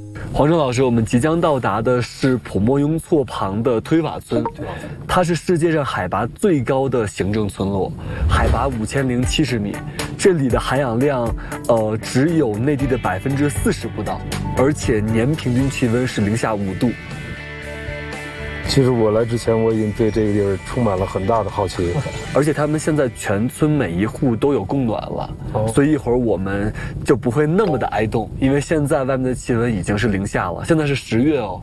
黄正老师，我们即将到达的是普莫雍措旁的推瓦村，它是世界上海拔最高的行政村落，海拔5070米。这里的含氧量，只有内地的40%不到，而且年平均气温是零下5度。 其实我来之前，我已经对这个地儿充满了很大的好奇。 而且他们现在全村每一户都有供暖了，所以一会儿我们就不会那么的挨冻，因为现在外面的气温已经是零下了，现在是10月哦。